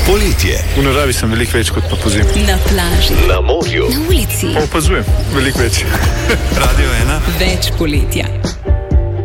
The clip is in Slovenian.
Poletje. V naravi sem veliko več kot pa pozimi. Na plaži, Na morju. na ulici. Opazujem, veliko več. Radio 1. Več poletja.